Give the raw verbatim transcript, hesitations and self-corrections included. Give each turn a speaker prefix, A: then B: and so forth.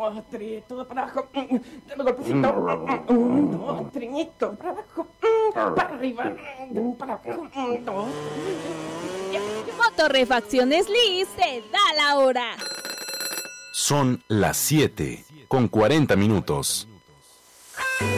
A: dos, tres, todo para abajo. Dame golpecito. Un, dos, triñito, para abajo. Para arriba, para abajo. Dos.
B: Motorrefacciones Liz te da la hora.
C: Son las siete con cuarenta minutos.